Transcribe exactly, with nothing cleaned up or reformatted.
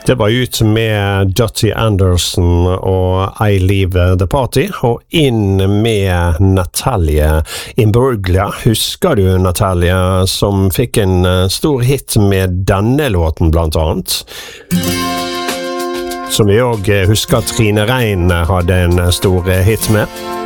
Det var ut med Dottie Anderson og I Leave the Party, og inn med Natalie Imbruglia. Husker du Natalie, som fikk en stor hit med denne låten blant annet? Som vi også husker Trine Rein hadde en stor hit med.